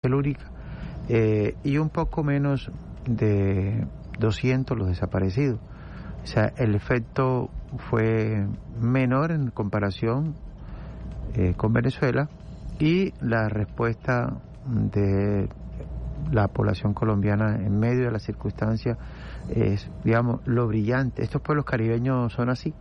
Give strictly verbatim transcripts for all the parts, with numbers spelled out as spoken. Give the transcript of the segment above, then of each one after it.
telúrica, eh, y un poco menos de doscientos los desaparecidos. O sea, el efecto fue menor en comparación eh, con Venezuela, y la respuesta de la población colombiana en medio de la circunstancia es, digamos, lo brillante. Estos pueblos caribeños son así.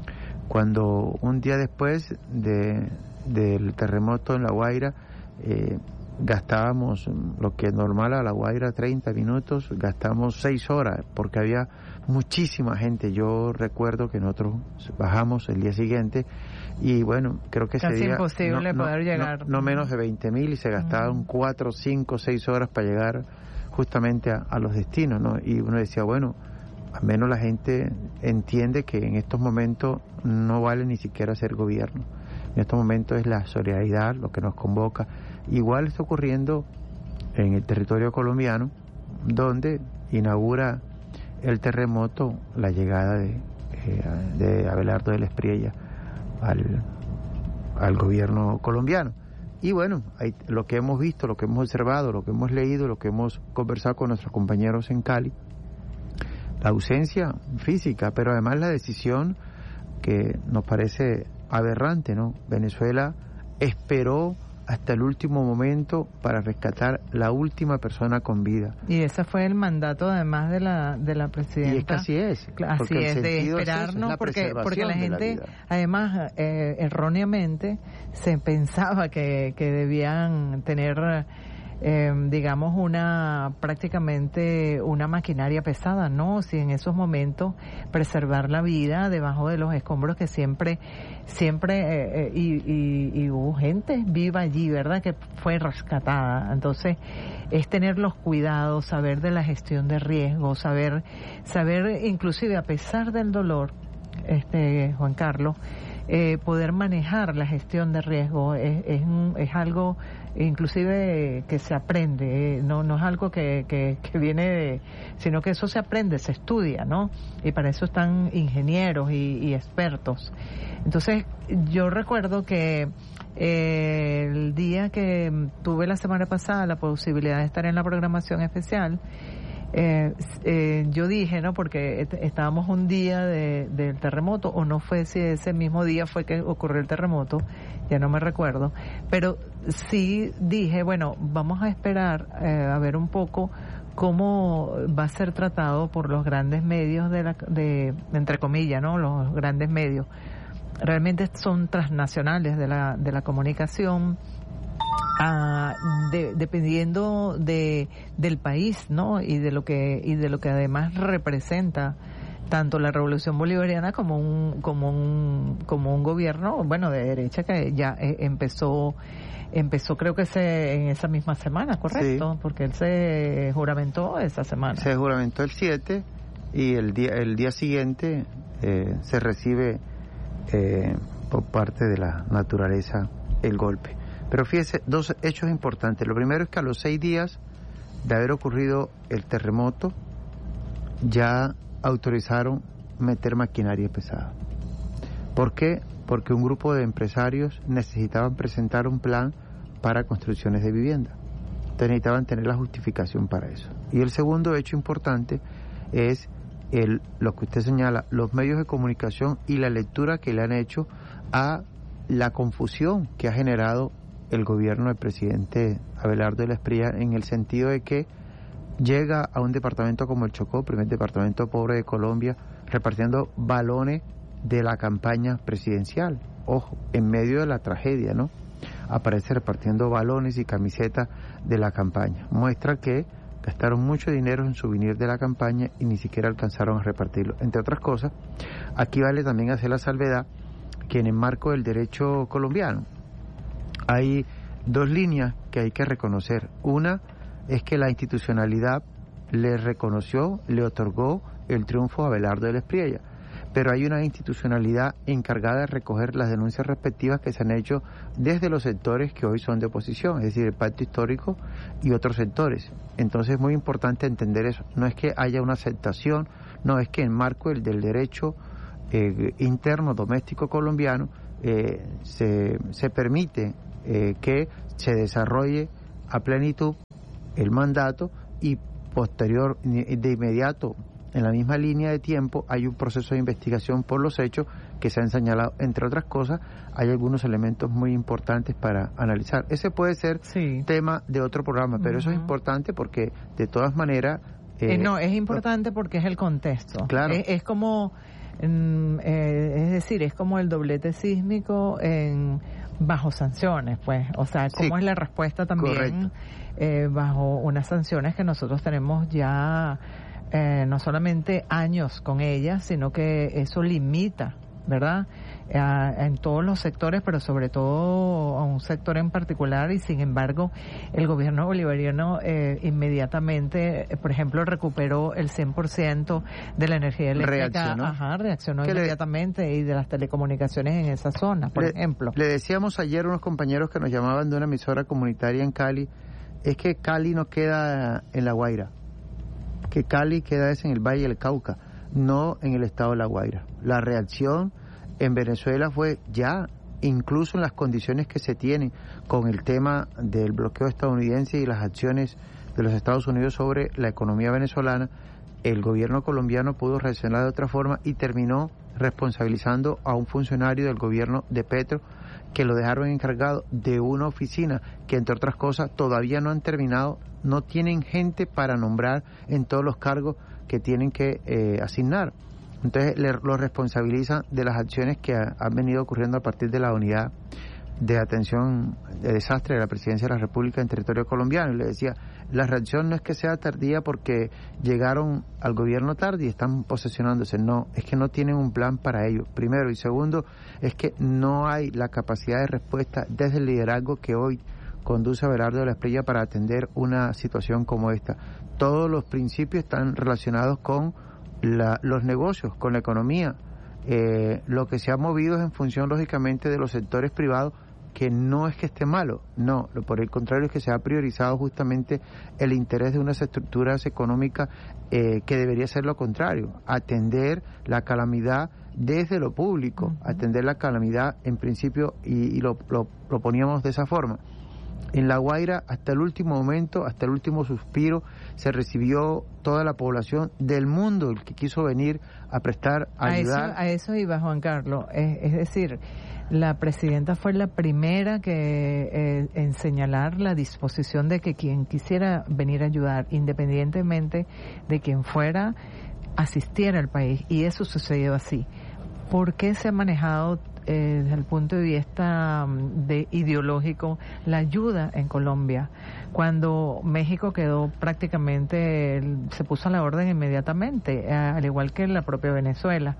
Cuando un día después de, del terremoto en La Guaira, eh, gastábamos lo que es normal a La Guaira treinta minutos, gastamos seis horas porque había muchísima gente. Yo recuerdo que nosotros bajamos el día siguiente y bueno, creo que ese casi día imposible no, poder no, llegar. No, no menos de veinte mil, y se gastaban cuatro, cinco, seis horas para llegar justamente a, a los destinos, ¿no? Y uno decía, bueno, al menos la gente entiende que en estos momentos no vale ni siquiera ser gobierno. En estos momentos es la solidaridad lo que nos convoca. Igual está ocurriendo en el territorio colombiano, donde inaugura el terremoto la llegada de, eh, de Abelardo de la Espriella al, al gobierno colombiano. Y bueno, hay, lo que hemos visto, lo que hemos observado, lo que hemos leído, lo que hemos conversado con nuestros compañeros en Cali, la ausencia física, pero además la decisión que nos parece aberrante, ¿no? Venezuela esperó hasta el último momento para rescatar la última persona con vida. Y ese fue el mandato además de la de la presidenta. Y es que así es. Así es, de esperarnos, es porque porque la gente, la además, eh, erróneamente se pensaba que, que debían tener Eh, digamos una prácticamente una maquinaria pesada, no, si en esos momentos preservar la vida debajo de los escombros, que siempre siempre eh, eh, y, y, y hubo gente viva allí, verdad, que fue rescatada. Entonces es tener los cuidados, saber de la gestión de riesgos, saber saber inclusive a pesar del dolor, este Juan Carlos, Eh, poder manejar la gestión de riesgo es, es, es algo inclusive que se aprende, eh, no no es algo que, que, que viene de, sino que eso se aprende, se estudia, ¿no? Y para eso están ingenieros y, y expertos. Entonces yo recuerdo que eh, el día que tuve la semana pasada la posibilidad de estar en la programación especial, Eh, eh, yo dije, ¿no? Porque est- estábamos un día de, del terremoto, o no fue si ese mismo día fue que ocurrió el terremoto, ya no me recuerdo, pero sí dije, bueno, vamos a esperar eh, a ver un poco cómo va a ser tratado por los grandes medios de, la, de entre comillas, ¿no? Los grandes medios. Realmente son transnacionales de la, de la comunicación. Ah, de, dependiendo de del país, ¿no? Y de lo que y de lo que además representa tanto la Revolución Bolivariana como un como un como un gobierno, bueno, de derecha que ya eh, empezó empezó creo que se en esa misma semana, ¿correcto? Sí. Porque él se juramentó esa semana. Se juramentó el siete y el día el día siguiente eh, se recibe eh, por parte de la naturaleza el golpe. Pero fíjese, dos hechos importantes. Lo primero es que a los seis días de haber ocurrido el terremoto, ya autorizaron meter maquinaria pesada. ¿Por qué? Porque un grupo de empresarios necesitaban presentar un plan para construcciones de vivienda. Entonces necesitaban tener la justificación para eso. Y el segundo hecho importante es el, lo que usted señala, los medios de comunicación y la lectura que le han hecho a la confusión que ha generado el gobierno del presidente Abelardo de la Espriella, en el sentido de que llega a un departamento como el Chocó, primer departamento pobre de Colombia, repartiendo balones de la campaña presidencial. Ojo, en medio de la tragedia, ¿no? Aparece repartiendo balones y camisetas de la campaña. Muestra que gastaron mucho dinero en souvenir de la campaña y ni siquiera alcanzaron a repartirlo. Entre otras cosas, aquí vale también hacer la salvedad que en el marco del derecho colombiano hay dos líneas que hay que reconocer. Una es que la institucionalidad le reconoció, le otorgó el triunfo a Abelardo de la Espriella, pero hay una institucionalidad encargada de recoger las denuncias respectivas que se han hecho desde los sectores que hoy son de oposición, es decir, el Pacto Histórico y otros sectores. Entonces es muy importante entender eso. No es que haya una aceptación, no, es que en marco del, del derecho eh, interno doméstico colombiano eh, se, se permite Eh, que se desarrolle a plenitud el mandato y posterior, de inmediato, en la misma línea de tiempo, hay un proceso de investigación por los hechos que se han señalado, entre otras cosas, hay algunos elementos muy importantes para analizar. Ese puede ser sí. tema de otro programa, pero uh-huh. eso es importante porque, de todas maneras... Eh, eh, no, es importante porque es el contexto. Claro. Es, es como, mm, eh, es decir, es como el doblete sísmico en bajo sanciones, pues. O sea, cómo sí. es la respuesta también eh, bajo unas sanciones que nosotros tenemos ya... Eh, no solamente años con ellas, sino que eso limita, ¿verdad? Eh, en todos los sectores, pero sobre todo a un sector en particular, y sin embargo el gobierno bolivariano eh, inmediatamente, eh, por ejemplo, recuperó el cien por ciento de la energía eléctrica. Reaccionó. Ajá, reaccionó inmediatamente le, y de las telecomunicaciones en esa zona, por le, ejemplo. Le decíamos ayer a unos compañeros que nos llamaban de una emisora comunitaria en Cali, es que Cali no queda en La Guaira, que Cali queda es en el Valle del Cauca, no en el estado de La Guaira. La reacción en Venezuela fue ya, incluso en las condiciones que se tienen con el tema del bloqueo estadounidense y las acciones de los Estados Unidos sobre la economía venezolana, el gobierno colombiano pudo reaccionar de otra forma y terminó responsabilizando a un funcionario del gobierno de Petro, que lo dejaron encargado de una oficina que, entre otras cosas, todavía no han terminado, no tienen gente para nombrar en todos los cargos que tienen que eh, asignar. Entonces le, lo responsabilizan de las acciones que ha, han venido ocurriendo a partir de la unidad de atención de desastre de la Presidencia de la República en territorio colombiano. Y le decía, la reacción no es que sea tardía porque llegaron al gobierno tarde y están posesionándose, no, es que no tienen un plan para ello, primero, y segundo, es que no hay la capacidad de respuesta desde el liderazgo que hoy conduce a Abelardo de la Espriella para atender una situación como esta. Todos los principios están relacionados con la, los negocios, con la economía. Eh, lo que se ha movido es en función, lógicamente, de los sectores privados, que no es que esté malo, no, por el contrario es que se ha priorizado justamente el interés de unas estructuras económicas eh, que debería ser lo contrario, atender la calamidad desde lo público, uh-huh. atender la calamidad en principio, y, y lo, lo, lo poníamos de esa forma. En La Guaira, hasta el último momento, hasta el último suspiro, se recibió toda la población del mundo, el que quiso venir a prestar a ayudar. A eso, a eso iba, Juan Carlos. Es, es decir, la presidenta fue la primera que eh, en señalar la disposición de que quien quisiera venir a ayudar, independientemente de quien fuera, asistiera al país. Y eso sucedió así. ¿Por qué se ha manejado eh, desde el punto de vista de ideológico la ayuda en Colombia, cuando México quedó prácticamente, se puso a la orden inmediatamente, al igual que la propia Venezuela?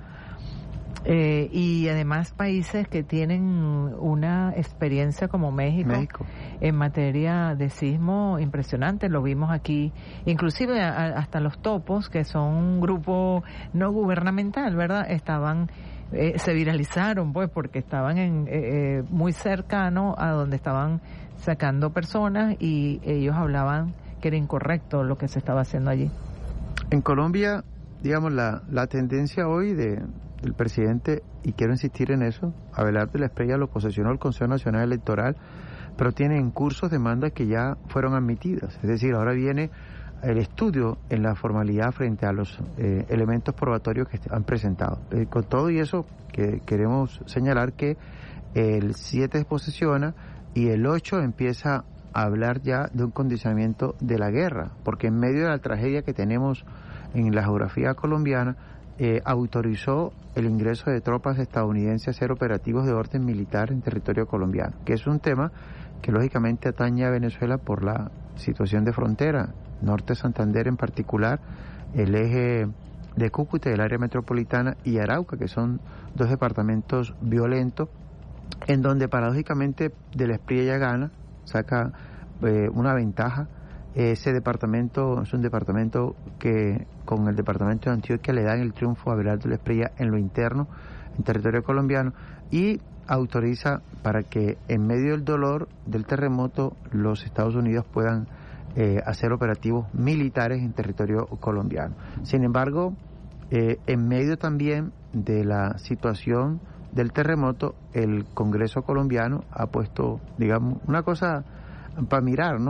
Eh, y además países que tienen una experiencia como México, México. en materia de sismo impresionante, lo vimos aquí, inclusive a, hasta los topos, que son un grupo no gubernamental, ¿verdad? Estaban, eh, se viralizaron pues porque estaban en, eh, muy cercano a donde estaban sacando personas y ellos hablaban que era incorrecto lo que se estaba haciendo allí. En Colombia, digamos, la, la tendencia hoy de el presidente, y quiero insistir en eso, Abelardo de la Espriella lo posesionó el Consejo Nacional Electoral, pero tiene en cursos demandas que ya fueron admitidas, es decir, ahora viene el estudio en la formalidad frente a los eh, elementos probatorios que han presentado. Eh, con todo y eso, que queremos señalar que el siete posesiona y el ocho empieza a hablar ya de un condicionamiento de la guerra, porque en medio de la tragedia que tenemos en la geografía colombiana, Eh, autorizó el ingreso de tropas estadounidenses a hacer operativos de orden militar en territorio colombiano, que es un tema que lógicamente atañe a Venezuela por la situación de frontera, norte de Santander en particular, el eje de Cúcuta y el área metropolitana y Arauca, que son dos departamentos violentos, en donde paradójicamente de la Espriella gana, saca eh, una ventaja. Ese departamento es un departamento que con el departamento de Antioquia le dan el triunfo a Abelardo de la Espriella en lo interno, en territorio colombiano, y autoriza para que en medio del dolor del terremoto los Estados Unidos puedan eh, hacer operativos militares en territorio colombiano. Sin embargo, eh, en medio también de la situación del terremoto, el Congreso colombiano ha puesto, digamos, una cosa para mirar, ¿no?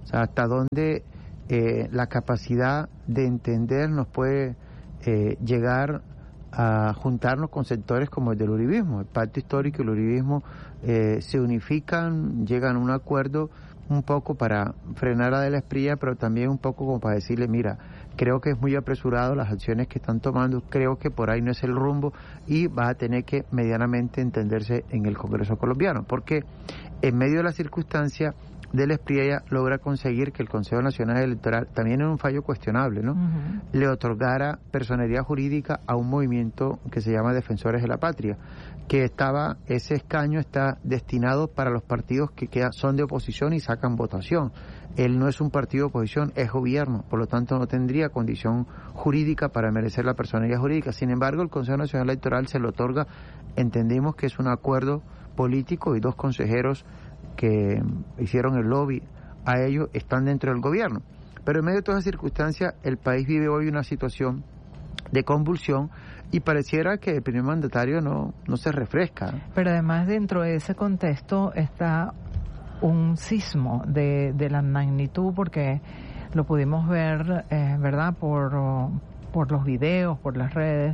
O sea, hasta dónde eh, la capacidad de entender nos puede eh, llegar a juntarnos con sectores como el del uribismo. El pacto histórico y el uribismo eh, se unifican, llegan a un acuerdo un poco para frenar a De la Espriella, pero también un poco como para decirle, mira, creo que es muy apresurado las acciones que están tomando, creo que por ahí no es el rumbo y va a tener que medianamente entenderse en el Congreso colombiano, porque en medio de la circunstancia De la Espriella logra conseguir que el Consejo Nacional Electoral, también en un fallo cuestionable, ¿no? Uh-huh. le otorgara personería jurídica a un movimiento que se llama Defensores de la Patria, que estaba, ese escaño está destinado para los partidos que queda, son de oposición y sacan votación. Él no es un partido de oposición, es gobierno, por lo tanto no tendría condición jurídica para merecer la personería jurídica. Sin embargo, el Consejo Nacional Electoral se lo otorga, entendemos que es un acuerdo político y dos consejeros que hicieron el lobby a ellos están dentro del gobierno. Pero en medio de todas esas circunstancias, el país vive hoy una situación de convulsión y pareciera que el primer mandatario no, no se refresca. Pero además dentro de ese contexto está un sismo de, de la magnitud, porque lo pudimos ver, eh, ¿verdad?, por, por los videos, por las redes,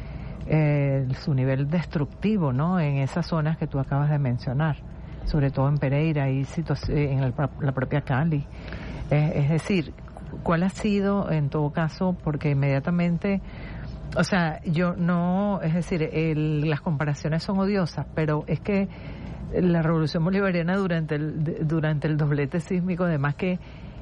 eh, su nivel destructivo, ¿no?, en esas zonas que tú acabas de mencionar, sobre todo en Pereira y en el, la propia Cali. Eh, es decir, ¿cuál ha sido en todo caso? Porque inmediatamente, o sea, yo no, es decir, el, las comparaciones son odiosas, pero es que la revolución bolivariana durante el durante el doblete sísmico, además que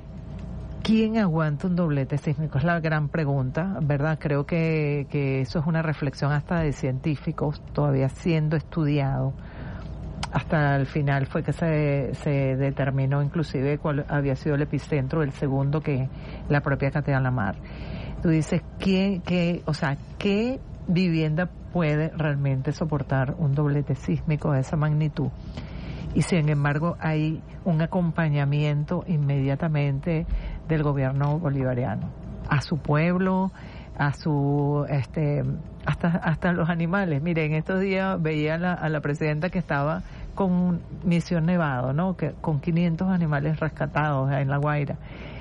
¿quién aguanta un doblete sísmico? Es la gran pregunta, ¿verdad? Creo que, que eso es una reflexión hasta de científicos todavía siendo estudiado. Hasta el final fue que se, se determinó inclusive cuál había sido el epicentro del segundo, que la propia Catedral La Mar. Tú dices, ¿qué, qué, o sea, qué vivienda puede realmente soportar un doblete sísmico de esa magnitud? Y sin embargo hay un acompañamiento inmediatamente del gobierno bolivariano a su pueblo, a su este hasta hasta los animales. Miren, estos días veía a la, a la presidenta que estaba con Misión Nevado, ¿no?, que con quinientos animales rescatados en La Guaira.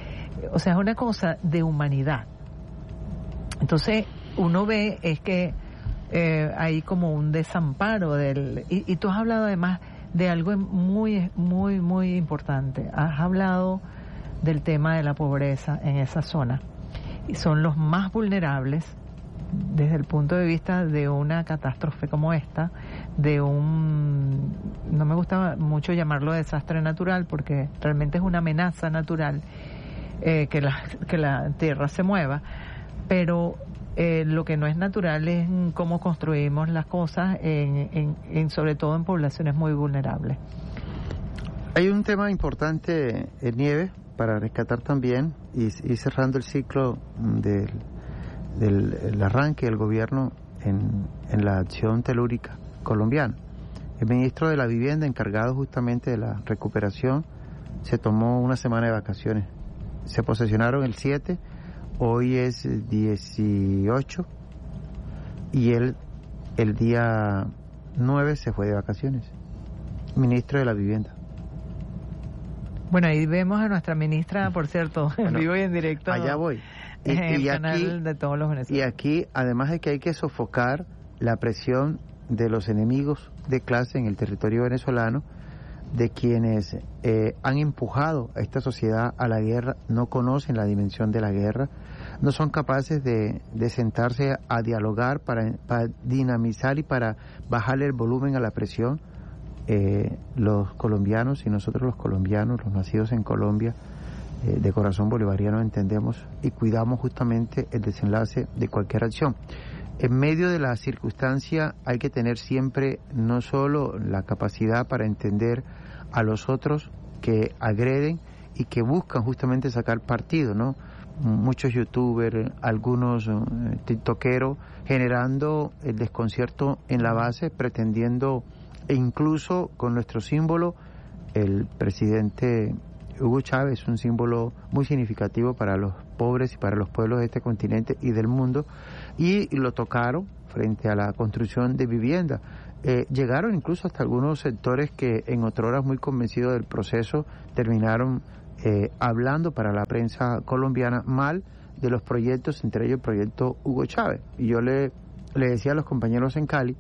O sea, es una cosa de humanidad. Entonces uno ve es que eh, hay como un desamparo del y, y tú has hablado además de algo muy muy muy importante. Has hablado del tema de la pobreza en esa zona. Y son los más vulnerables desde el punto de vista de una catástrofe como esta, de un, no me gusta mucho llamarlo desastre natural, porque realmente es una amenaza natural, eh, que la que la tierra se mueva, pero eh, lo que no es natural es cómo construimos las cosas, en, en, en sobre todo en poblaciones muy vulnerables. Hay un tema importante, eh, Nieves, para rescatar también y, y cerrando el ciclo del, del el arranque del gobierno en, en la acción telúrica colombiana. El ministro de la Vivienda, encargado justamente de la recuperación, se tomó una semana de vacaciones. Se posesionaron el siete, hoy es dieciocho, y él el día nueve se fue de vacaciones. Ministro de la Vivienda. Bueno, ahí vemos a nuestra ministra, por cierto, en bueno, vivo y en directo. Allá voy. Y, en el y canal aquí, de todos los venezolanos. Y aquí, además de que hay que sofocar la presión de los enemigos de clase en el territorio venezolano, de quienes eh, han empujado a esta sociedad a la guerra, no conocen la dimensión de la guerra, no son capaces de, de sentarse a dialogar para, para dinamizar y para bajarle el volumen a la presión. Eh, los colombianos y nosotros los colombianos, los nacidos en Colombia, eh, de corazón bolivariano, entendemos y cuidamos justamente el desenlace de cualquier acción. En medio de la circunstancia hay que tener siempre no solo la capacidad para entender a los otros que agreden y que buscan justamente sacar partido, ¿no? Muchos youtubers, algunos eh, tiktokeros generando el desconcierto en la base, pretendiendo, e incluso con nuestro símbolo, el presidente Hugo Chávez, un símbolo muy significativo para los pobres y para los pueblos de este continente y del mundo, y lo tocaron frente a la construcción de vivienda. Eh, llegaron incluso hasta algunos sectores que en otrora muy convencidos del proceso terminaron eh, hablando para la prensa colombiana mal de los proyectos, entre ellos el proyecto Hugo Chávez. Y yo le, le decía a los compañeros en Cali,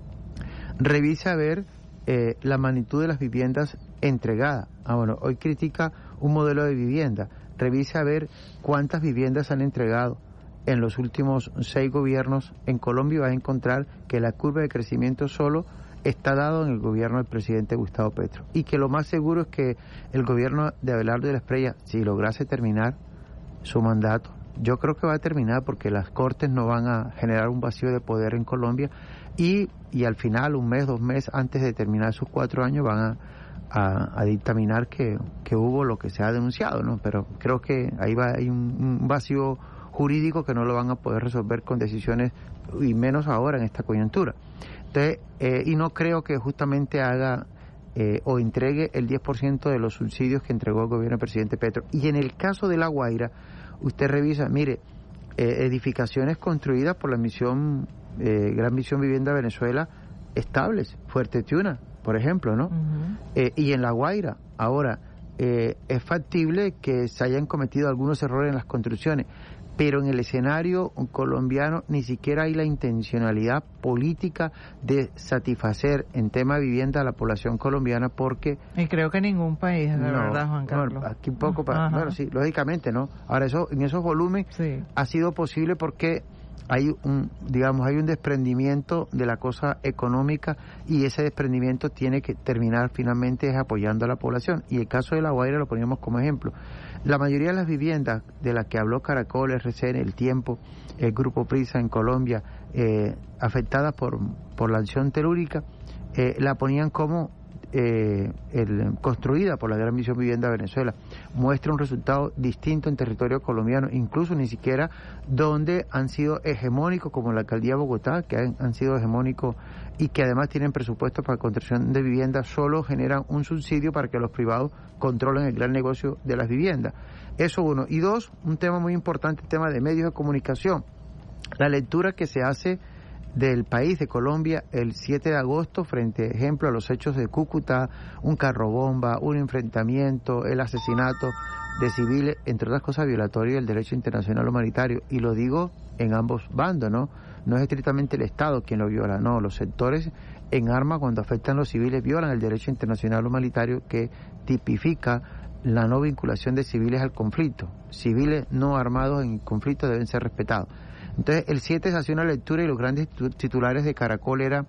revise a ver eh, la magnitud de las viviendas entregadas. Ah, bueno, hoy critica un modelo de vivienda. Revise a ver cuántas viviendas han entregado en los últimos seis gobiernos en Colombia y vas a encontrar que la curva de crecimiento solo está dado en el gobierno del presidente Gustavo Petro. Y que lo más seguro es que el gobierno de Abelardo de la Espriella, si lograse terminar su mandato, yo creo que va a terminar porque las cortes no van a generar un vacío de poder en Colombia y, y al final, un mes, dos meses antes de terminar sus cuatro años, van a, a, a dictaminar que, que hubo lo que se ha denunciado, ¿no? Pero creo que ahí va, hay un, un vacío jurídico que no lo van a poder resolver con decisiones, y menos ahora en esta coyuntura. Entonces, eh, y no creo que justamente haga eh, o entregue el diez por ciento de los subsidios que entregó el gobierno del presidente Petro. Y en el caso de La Guaira, usted revisa, mire, eh, edificaciones construidas por la misión, eh, Gran Misión Vivienda Venezuela, estables, Fuerte Tiuna, por ejemplo, ¿no? Uh-huh. Eh, y en La Guaira, ahora, eh, es factible que se hayan cometido algunos errores en las construcciones, pero en el escenario colombiano ni siquiera hay la intencionalidad política de satisfacer en tema de vivienda a la población colombiana, porque... Y creo que ningún país, de no, verdad, Juan Carlos. Bueno, aquí un poco, para, bueno, sí, lógicamente, ¿no? Ahora, eso en esos volúmenes sí. ha sido posible porque hay un, digamos, hay un desprendimiento de la cosa económica, y ese desprendimiento tiene que terminar finalmente es apoyando a la población. Y el caso de La Guaira lo poníamos como ejemplo. La mayoría de las viviendas de las que habló Caracol, R C N, El Tiempo, el Grupo Prisa en Colombia, eh, afectadas por, por la acción telúrica, eh, la ponían como eh, el, construida por la Gran Misión Vivienda Venezuela. Muestra un resultado distinto en territorio colombiano, incluso ni siquiera donde han sido hegemónicos, como la Alcaldía de Bogotá, que han, han sido hegemónicos y que además tienen presupuestos para construcción de viviendas, solo generan un subsidio para que los privados controlen el gran negocio de las viviendas. Eso uno. Y dos, un tema muy importante, el tema de medios de comunicación. La lectura que se hace del país, de Colombia, el siete de agosto, frente, ejemplo, a los hechos de Cúcuta, un carro bomba, un enfrentamiento, el asesinato de civiles, entre otras cosas violatorio del derecho internacional humanitario. Y lo digo en ambos bandos, ¿no? No es estrictamente el Estado quien lo viola, no, los sectores en armas, cuando afectan a los civiles, violan el derecho internacional humanitario, que tipifica la no vinculación de civiles al conflicto. Civiles no armados en conflicto deben ser respetados. Entonces, el siete se hacía una lectura y los grandes titulares de Caracol era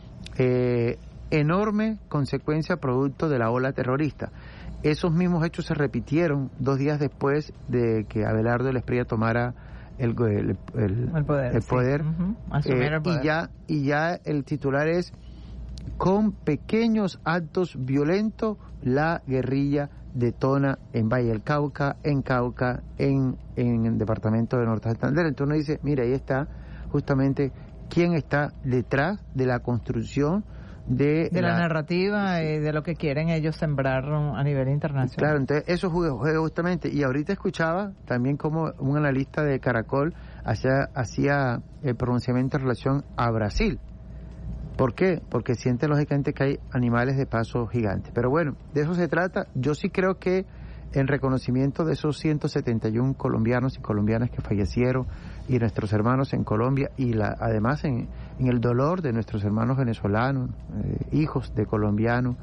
eh, enorme consecuencia producto de la ola terrorista. Esos mismos hechos se repitieron dos días después de que Abelardo de la Espriella tomara el, el, el, el poder, el poder, sí. uh-huh. eh, el poder. Y, ya, y ya el titular es: con pequeños actos violentos la guerrilla detona en Valle del Cauca, en Cauca, en, en el departamento de Norte de Santander. Entonces uno dice, mira, ahí está justamente quién está detrás de la construcción de, de la, la narrativa sí. y de lo que quieren ellos sembrar a nivel internacional. Claro, entonces eso juega justamente. Y ahorita escuchaba también como un analista de Caracol hacía, hacía el pronunciamiento en relación a Brasil. ¿Por qué? Porque siente lógicamente que hay animales de paso gigantes. Pero bueno, de eso se trata. Yo sí creo que en reconocimiento de esos ciento setenta y uno colombianos y colombianas que fallecieron, y nuestros hermanos en Colombia, y la, además en, en el dolor de nuestros hermanos venezolanos, eh, hijos de colombianos,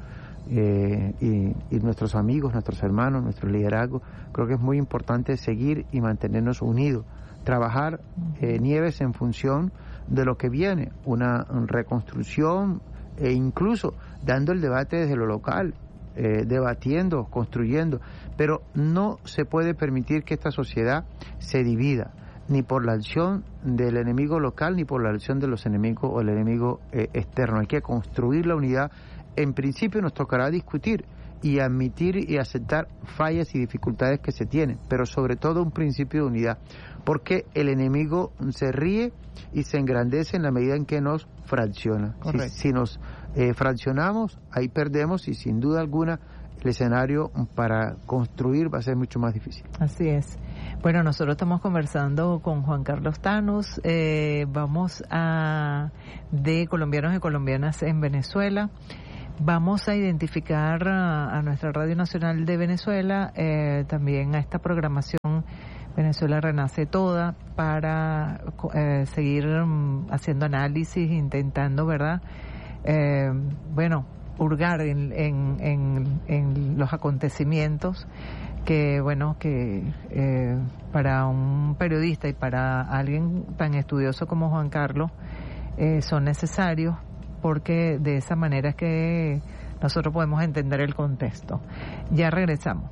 eh, y, y nuestros amigos, nuestros hermanos, nuestro liderazgo, creo que es muy importante seguir y mantenernos unidos. Trabajar, eh, Nieves, en función de lo que viene, una reconstrucción, e incluso dando el debate desde lo local, eh, debatiendo, construyendo, pero no se puede permitir que esta sociedad se divida, ni por la acción del enemigo local, ni por la acción de los enemigos o el enemigo eh, externo. Hay que construir la unidad. En principio nos tocará discutir y admitir y aceptar fallas y dificultades que se tienen, pero sobre todo un principio de unidad, porque el enemigo se ríe y se engrandece en la medida en que nos fracciona. Si, si nos eh, fraccionamos, ahí perdemos, y sin duda alguna el escenario para construir va a ser mucho más difícil. Así es. Bueno, nosotros estamos conversando con Juan Carlos Thanos, eh, vamos a de colombianos y colombianas en Venezuela. Vamos a identificar a, a nuestra Radio Nacional de Venezuela, eh, también a esta programación Venezuela Renace Toda, para eh, seguir um, haciendo análisis, intentando, ¿verdad?, eh, bueno, hurgar en, en, en, en los acontecimientos que, bueno, que eh, para un periodista y para alguien tan estudioso como Juan Carlos eh, son necesarios, porque de esa manera es que nosotros podemos entender el contexto. Ya regresamos.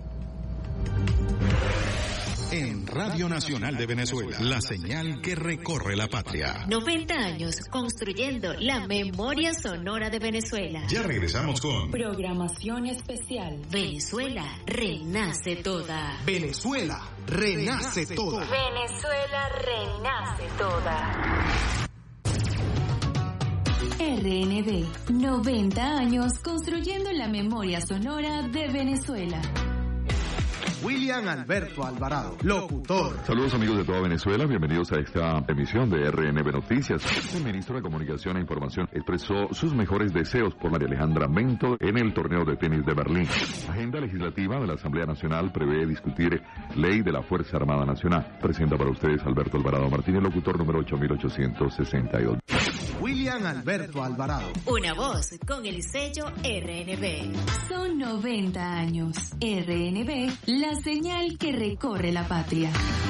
En Radio Nacional de Venezuela, la señal que recorre la patria. noventa años construyendo la memoria sonora de Venezuela. Ya regresamos con programación especial. Venezuela renace toda. Venezuela renace toda. Venezuela renace toda. R N V, noventa años construyendo la memoria sonora de Venezuela. William Alberto Alvarado, locutor. Saludos amigos de toda Venezuela, bienvenidos a esta emisión de R N V Noticias. El ministro de Comunicación e Información expresó sus mejores deseos por María Alejandra Mento en el torneo de tenis de Berlín. La agenda legislativa de la Asamblea Nacional prevé discutir ley de la Fuerza Armada Nacional. Presenta para ustedes Alberto Alvarado Martínez, locutor número ocho mil ochocientos sesenta y dos. William Alberto Alvarado. Una voz con el sello R N V. Son noventa años. R N V, la señal que recorre la patria.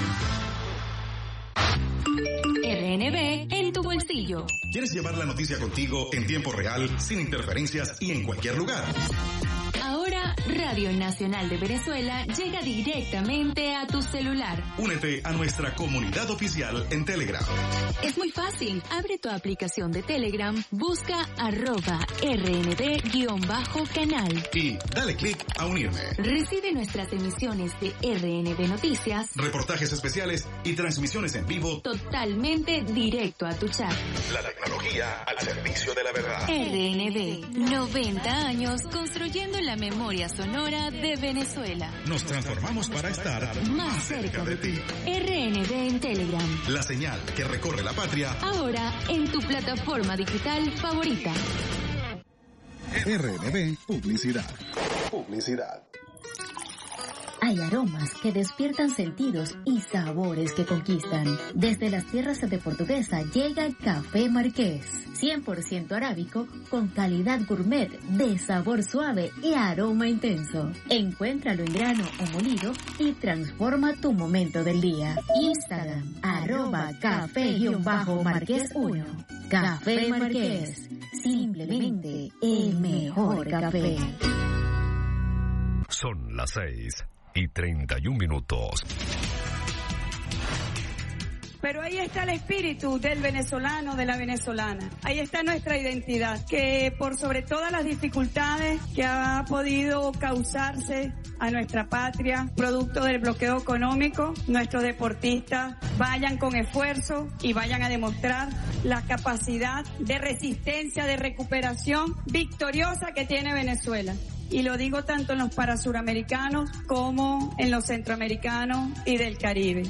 R N V en tu bolsillo. ¿Quieres llevar la noticia contigo en tiempo real, sin interferencias y en cualquier lugar? Ahora, Radio Nacional de Venezuela llega directamente a tu celular. Únete a nuestra comunidad oficial en Telegram. Es muy fácil. Abre tu aplicación de Telegram, busca arroba rnb-canal. Y dale clic a unirme. Recibe nuestras emisiones de R N V Noticias, reportajes especiales y transmisiones en vivo totalmente directo a tu chat. La tecnología al servicio de la verdad. R N V, noventa años construyendo la memoria sonora de Venezuela. Nos transformamos para estar más cerca de ti. R N V en Telegram. La señal que recorre la patria. Ahora en tu plataforma digital favorita. R N V Publicidad. Publicidad. Hay aromas que despiertan sentidos y sabores que conquistan. Desde las tierras de Portuguesa llega Café Marqués, cien por ciento arábico con calidad gourmet de sabor suave y aroma intenso. Encuéntralo en grano o molido y transforma tu momento del día. Instagram, arroba café-marqués uno. Café Marqués, simplemente el mejor café. Son las seis y treinta y un minutos. Pero ahí está el espíritu del venezolano, de la venezolana. Ahí está nuestra identidad, que por sobre todas las dificultades que ha podido causarse a nuestra patria, producto del bloqueo económico, nuestros deportistas vayan con esfuerzo y vayan a demostrar la capacidad de resistencia, de recuperación victoriosa que tiene Venezuela. Y lo digo tanto en los parasuramericanos como en los centroamericanos y del Caribe.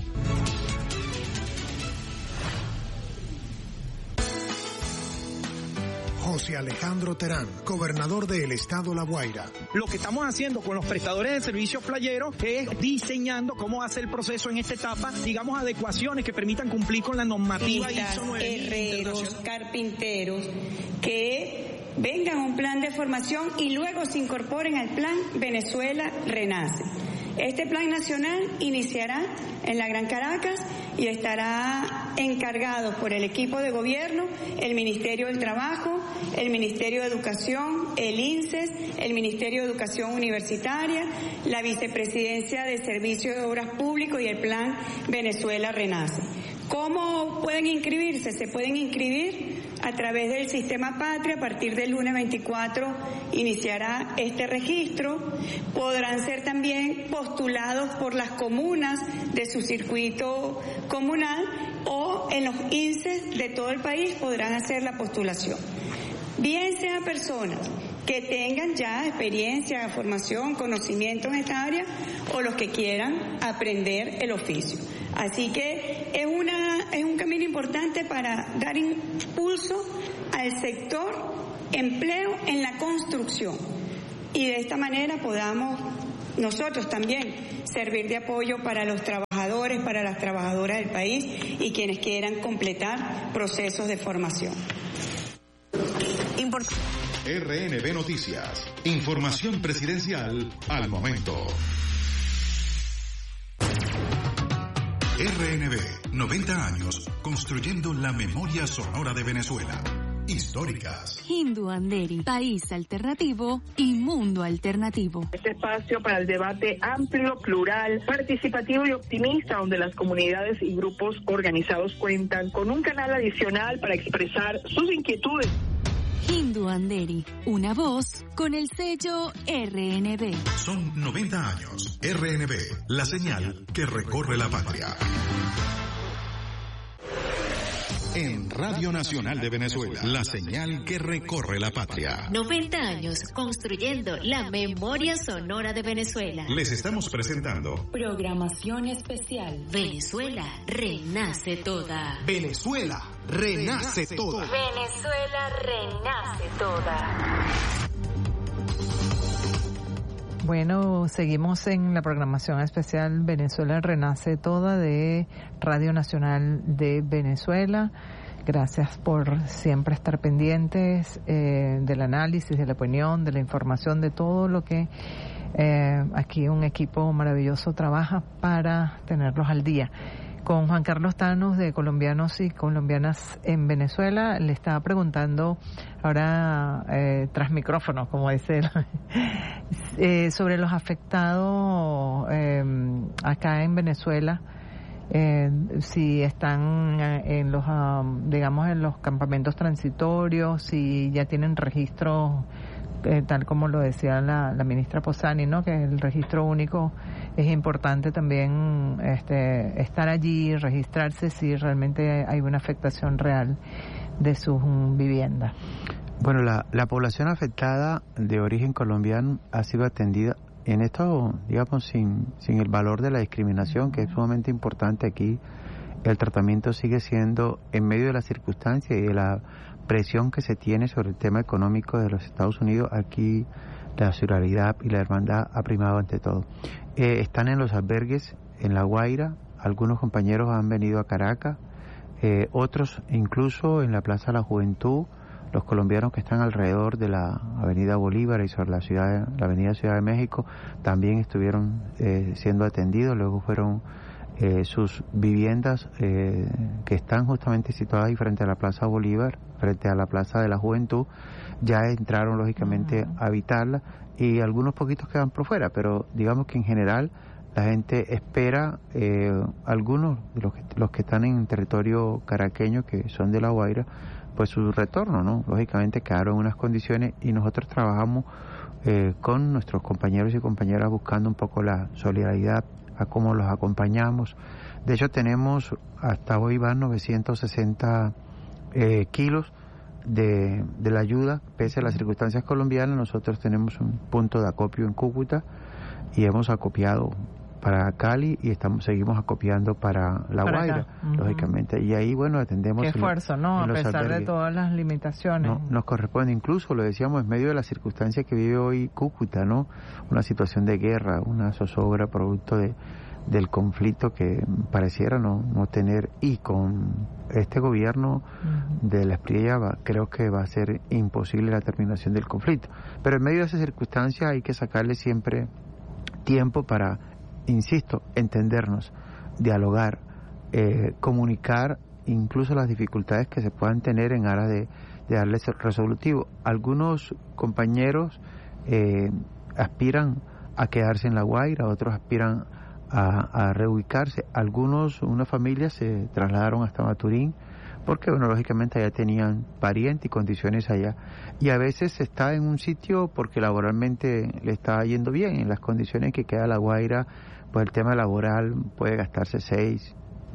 José Alejandro Terán, gobernador del estado La Guaira. Lo que estamos haciendo con los prestadores de servicios playeros es diseñando cómo hace el proceso en esta etapa, digamos, adecuaciones que permitan cumplir con la normativa I S O nueve mil. Herreros, carpinteros, que vengan a un plan de formación y luego se incorporen al plan Venezuela Renace. Este plan nacional iniciará en la Gran Caracas y estará encargado por el equipo de gobierno, el Ministerio del Trabajo, el Ministerio de Educación, el INSES, el Ministerio de Educación Universitaria, la Vicepresidencia de Servicios de Obras Públicas y el plan Venezuela Renace. ¿Cómo pueden inscribirse? Se pueden inscribir a través del Sistema Patria. A partir del lunes veinticuatro iniciará este registro. Podrán ser también postulados por las comunas de su circuito comunal o en los INSES de todo el país podrán hacer la postulación. Bien sean personas que tengan ya experiencia, formación, conocimiento en esta área o los que quieran aprender el oficio. Así que es una es un camino importante para dar impulso al sector empleo en la construcción y de esta manera podamos nosotros también servir de apoyo para los trabajadores, para las trabajadoras del país y quienes quieran completar procesos de formación. Import- R N B Noticias. Información presidencial al momento. R N B, noventa años construyendo la memoria sonora de Venezuela. Históricas. Hindu Anderi, país alternativo y mundo alternativo. Este espacio para el debate amplio, plural, participativo y optimista, donde las comunidades y grupos organizados cuentan con un canal adicional para expresar sus inquietudes. Hindu Anderi, una voz con el sello R N B. Son noventa años. R N B, la señal que recorre la patria. En Radio Nacional de Venezuela, la señal que recorre la patria. noventa años construyendo la memoria sonora de Venezuela. Les estamos presentando Programación especial. Venezuela renace toda. Venezuela renace toda. Venezuela renace toda. Bueno, seguimos en la programación especial Venezuela Renace Toda de Radio Nacional de Venezuela. Gracias por siempre estar pendientes eh, del análisis, de la opinión, de la información, de todo lo que eh, aquí un equipo maravilloso trabaja para tenerlos al día. Con Juan Carlos Thanos de Colombianos y Colombianas en Venezuela, le estaba preguntando ahora eh, tras micrófono, como dice él, eh, sobre los afectados eh, acá en Venezuela, eh, si están en los, um, digamos, en los campamentos transitorios, si ya tienen registro. Eh, tal como lo decía la, la ministra Posani, ¿no? Que el registro único es importante también este, estar allí, registrarse si realmente hay una afectación real de sus um, viviendas. Bueno, la, la población afectada de origen colombiano ha sido atendida en esto, digamos, sin, sin el valor de la discriminación, que es sumamente importante aquí. El tratamiento sigue siendo, en medio de las circunstancias y de la presión que se tiene sobre el tema económico de los Estados Unidos, aquí la solidaridad y la hermandad ha primado ante todo. Eh, están en los albergues en La Guaira, algunos compañeros han venido a Caracas, eh, otros incluso en la Plaza de la Juventud, los colombianos que están alrededor de la Avenida Bolívar y sobre la ciudad, la Avenida Ciudad de México, también estuvieron eh, siendo atendidos, luego fueron Eh, sus viviendas eh, que están justamente situadas ahí frente a la Plaza Bolívar, frente a la Plaza de la Juventud, ya entraron lógicamente uh-huh. a habitarla y algunos poquitos quedan por fuera, pero digamos que en general la gente espera, eh, algunos de los que, los que están en territorio caraqueño, que son de La Guaira, pues su retorno, ¿no? Lógicamente quedaron en unas condiciones y nosotros trabajamos eh, con nuestros compañeros y compañeras buscando un poco la solidaridad, a cómo los acompañamos. De hecho tenemos hasta hoy van novecientos sesenta eh, kilos de, de la ayuda, pese a las circunstancias colombianas. Nosotros tenemos un punto de acopio en Cúcuta y hemos acopiado para Cali y estamos seguimos acopiando para La para Guaira, uh-huh. lógicamente. Y ahí, bueno, atendemos... Qué esfuerzo, en, ¿no? en a pesar albergues. de todas las limitaciones. No, nos corresponde, incluso, lo decíamos, en medio de la circunstancia que vive hoy Cúcuta, ¿no? Una situación de guerra, una zozobra producto de del conflicto que pareciera no, no tener, y con este gobierno uh-huh. de la Espriella va, creo que va a ser imposible la terminación del conflicto. Pero en medio de esa circunstancia hay que sacarle siempre tiempo para, insisto, entendernos, dialogar, eh, comunicar incluso las dificultades que se puedan tener en aras de, de darles resolutivo. Algunos compañeros eh, aspiran a quedarse en La Guaira, otros aspiran a, a reubicarse. Algunos, una familia, se trasladaron hasta Maturín porque, bueno, lógicamente allá tenían parientes y condiciones allá. Y a veces está en un sitio porque laboralmente le está yendo bien. En las condiciones que queda La Guaira, pues el tema laboral puede gastarse seis,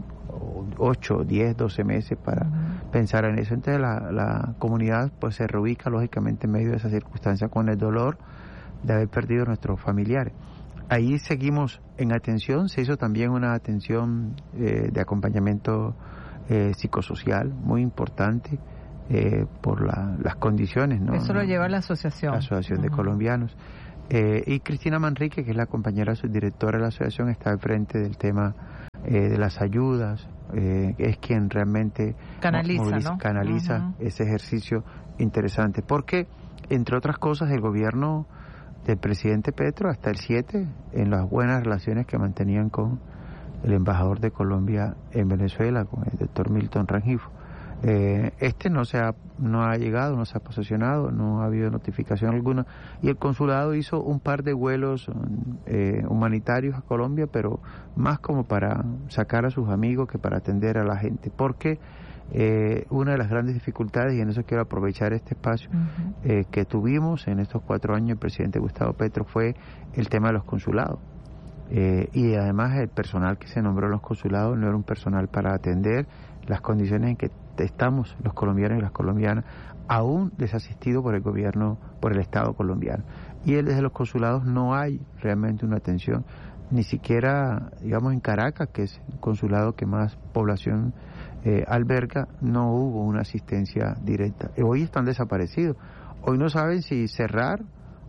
ocho, diez, doce meses para uh-huh. pensar en eso. Entonces la, la comunidad pues se reubica lógicamente en medio de esa circunstancia con el dolor de haber perdido a nuestros familiares. Ahí seguimos en atención. Se hizo también una atención eh, de acompañamiento eh, psicosocial muy importante eh, por la, las condiciones, ¿no? Eso lo lleva la asociación. La Asociación uh-huh. de Colombianos. Eh, y Cristina Manrique, que es la compañera subdirectora de la asociación, está al frente del tema eh, de las ayudas, eh, es quien realmente canaliza, moviliza, ¿no? canaliza uh-huh. ese ejercicio interesante, porque entre otras cosas el gobierno del presidente Petro hasta el siete, en las buenas relaciones que mantenían con el embajador de Colombia en Venezuela, con el doctor Milton Rangifo, Eh, este no se ha no ha llegado, no se ha posesionado, no ha habido notificación alguna, y el consulado hizo un par de vuelos eh, humanitarios a Colombia, pero más como para sacar a sus amigos que para atender a la gente, porque eh, una de las grandes dificultades, y en eso quiero aprovechar este espacio, uh-huh. eh, que tuvimos en estos cuatro años el presidente Gustavo Petro fue el tema de los consulados. Eh, y además el personal que se nombró en los consulados no era un personal para atender las condiciones en que estamos los colombianos y las colombianas, aún desasistidos por el gobierno, por el Estado colombiano. Y desde los consulados no hay realmente una atención, ni siquiera, digamos, en Caracas, que es el consulado que más población eh, alberga, no hubo una asistencia directa. Hoy están desaparecidos. Hoy no saben si cerrar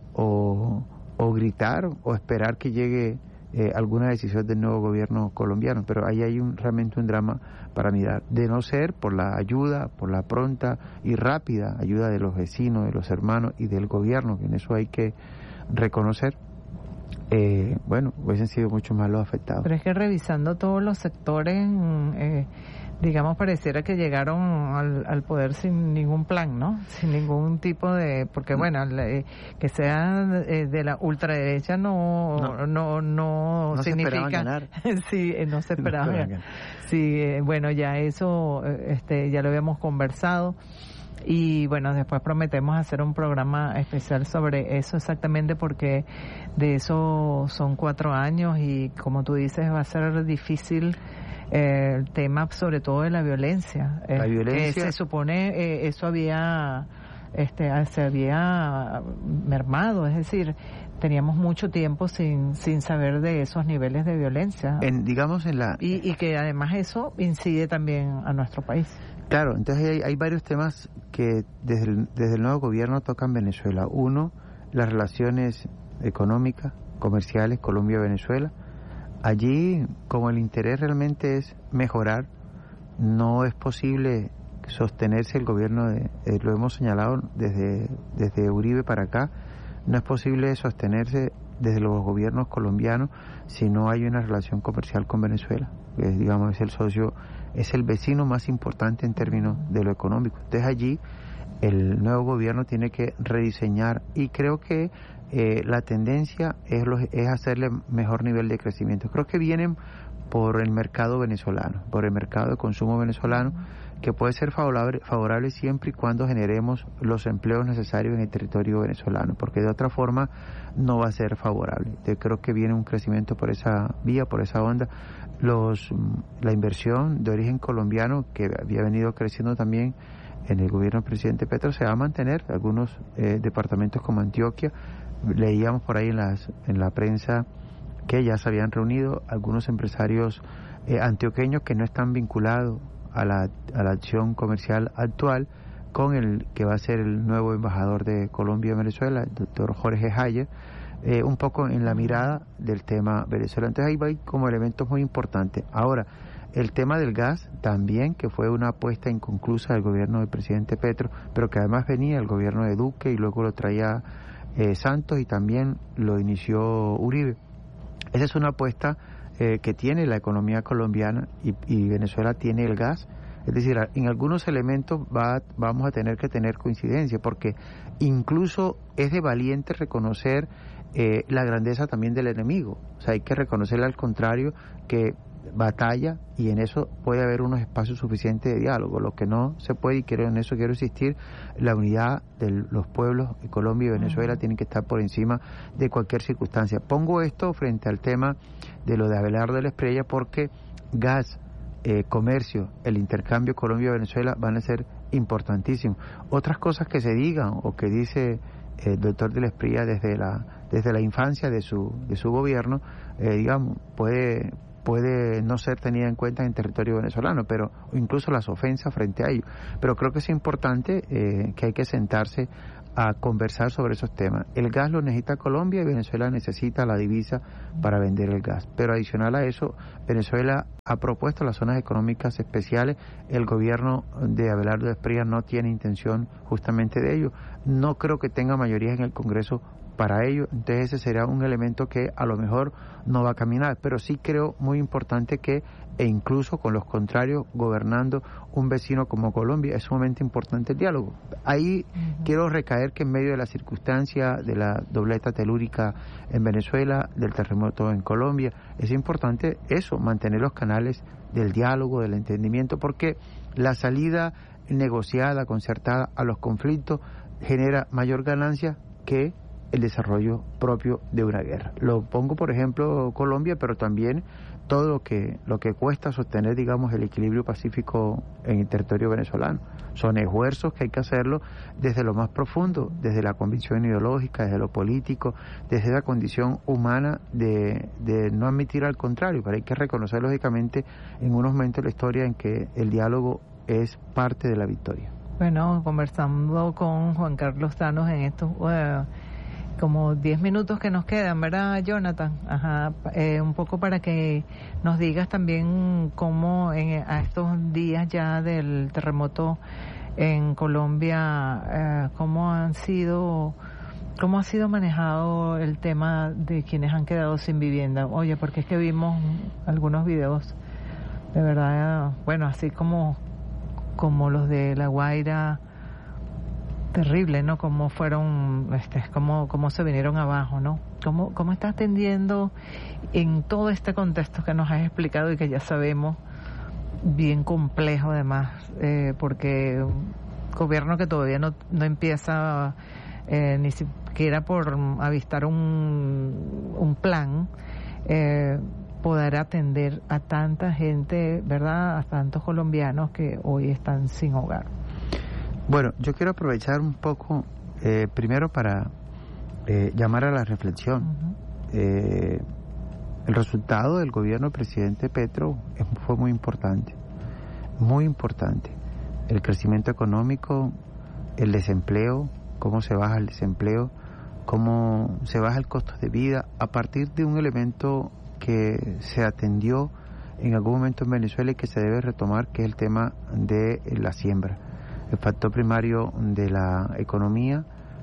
o, o gritar o esperar que llegue Eh, alguna decisión del nuevo gobierno colombiano, pero ahí hay un, realmente un drama para mirar, de no ser por la ayuda, por la pronta y rápida ayuda de los vecinos, de los hermanos y del gobierno, que en eso hay que reconocer, eh, bueno, hubiesen sido mucho más los afectados. Pero es que revisando todos los sectores, eh, digamos, pareciera que llegaron al, al poder sin ningún plan, ¿no? Sin ningún tipo de... Porque, bueno, eh, que sea eh, de la ultraderecha no no, no, no, no significa... Se ganar. Sí, eh, no se esperaba no ganar. Sí, eh, bueno, ya eso este ya lo habíamos conversado. Y bueno, después prometemos hacer un programa especial sobre eso exactamente, porque de eso son cuatro años y, como tú dices, va a ser difícil... Eh, el tema sobre todo de la violencia. La eh, violencia. Eh, se supone eh, eso había este se había mermado, es decir, teníamos mucho tiempo sin sin saber de esos niveles de violencia. En, digamos en la y, y que además eso incide también a nuestro país. Claro, entonces hay, hay varios temas que desde el, desde el nuevo gobierno tocan Venezuela. Uno, las relaciones económicas, comerciales, Colombia-Venezuela. Allí, como el interés realmente es mejorar, no es posible sostenerse el gobierno, de, eh, lo hemos señalado desde, desde Uribe para acá, no es posible sostenerse desde los gobiernos colombianos si no hay una relación comercial con Venezuela, que digamos es el socio, es el vecino más importante en términos de lo económico. Entonces allí el nuevo gobierno tiene que rediseñar, y creo que eh, la tendencia es, lo, es hacerle mejor nivel de crecimiento. Creo que vienen por el mercado venezolano, por el mercado de consumo venezolano, que puede ser favorable, favorable siempre y cuando generemos los empleos necesarios en el territorio venezolano, porque de otra forma no va a ser favorable. Yo creo que viene un crecimiento por esa vía, por esa onda. Los la inversión de origen colombiano, que había venido creciendo también en el gobierno del presidente Petro, se va a mantener. Algunos eh, departamentos como Antioquia, leíamos por ahí en las en la prensa que ya se habían reunido algunos empresarios eh, antioqueños que no están vinculados a la, a la acción comercial actual con el que va a ser el nuevo embajador de Colombia en Venezuela, el doctor Jorge Hayer, eh, un poco en la mirada del tema Venezuela. Entonces ahí va como elementos muy importantes. Ahora, el tema del gas también, que fue una apuesta inconclusa del gobierno del presidente Petro, pero que además venía el gobierno de Duque y luego lo traía eh, Santos y también lo inició Uribe. Esa es una apuesta eh, que tiene la economía colombiana y, y Venezuela tiene el gas. Es decir, en algunos elementos va, vamos a tener que tener coincidencia, porque incluso es de valiente reconocer eh, la grandeza también del enemigo. O sea, hay que reconocerle al contrario que batalla, y en eso puede haber unos espacios suficientes de diálogo. Lo que no se puede, y quiero, en eso quiero insistir, la unidad de los pueblos de Colombia y Venezuela uh-huh. tienen que estar por encima de cualquier circunstancia. Pongo esto frente al tema de lo de Abelardo de la Espriella, porque gas, eh, comercio, el intercambio Colombia-Venezuela van a ser importantísimos. Otras cosas que se digan o que dice el doctor de la Espriella desde la desde la infancia de su de su gobierno, eh, digamos, puede puede no ser tenida en cuenta en territorio venezolano, pero incluso las ofensas frente a ello. Pero creo que es importante eh, que hay que sentarse a conversar sobre esos temas. El gas lo necesita Colombia y Venezuela necesita la divisa para vender el gas. Pero adicional a eso, Venezuela ha propuesto las zonas económicas especiales. El gobierno de Abelardo Espriella no tiene intención justamente de ello. No creo que tenga mayoría en el Congreso para ello, entonces ese será un elemento que a lo mejor no va a caminar, pero sí creo muy importante que, e incluso con los contrarios, gobernando un vecino como Colombia, es sumamente importante el diálogo. Ahí uh-huh. quiero recaer que en medio de la circunstancia de la dobleta telúrica en Venezuela, del terremoto en Colombia, es importante eso, mantener los canales del diálogo, del entendimiento, porque la salida negociada, concertada a los conflictos genera mayor ganancia que el desarrollo propio de una guerra. Lo pongo, por ejemplo, Colombia, pero también todo lo que lo que cuesta sostener, digamos, el equilibrio pacífico en el territorio venezolano. Son esfuerzos que hay que hacerlo desde lo más profundo, desde la convicción ideológica, desde lo político, desde la condición humana de, de no admitir al contrario, pero hay que reconocer, lógicamente, en unos momentos de la historia en que el diálogo es parte de la victoria. Bueno, conversando con Juan Carlos Thanos en estos... Uh, como diez minutos que nos quedan, ¿verdad, Jonathan? Ajá, eh, un poco para que nos digas también cómo en, a estos días ya del terremoto en Colombia, eh, cómo han sido, cómo ha sido manejado el tema de quienes han quedado sin vivienda. Oye, porque es que vimos algunos videos, de verdad, bueno, así como, como los de La Guaira, terrible, ¿no? Cómo fueron, este, cómo, cómo se vinieron abajo, ¿no? ¿Cómo, cómo está atendiendo en todo este contexto que nos has explicado y que ya sabemos, bien complejo además, eh, porque un gobierno que todavía no, no empieza eh, ni siquiera por avistar un, un plan, eh, poder atender a tanta gente, ¿verdad? A tantos colombianos que hoy están sin hogar. Bueno, yo quiero aprovechar un poco, eh, primero para eh, llamar a la reflexión. Uh-huh. Eh, el resultado del gobierno del presidente Petro es, fue muy importante, muy importante. El crecimiento económico, el desempleo, cómo se baja el desempleo, cómo se baja el costo de vida, a partir de un elemento que se atendió en algún momento en Venezuela y que se debe retomar, que es el tema de la siembra. El factor primario de la economía,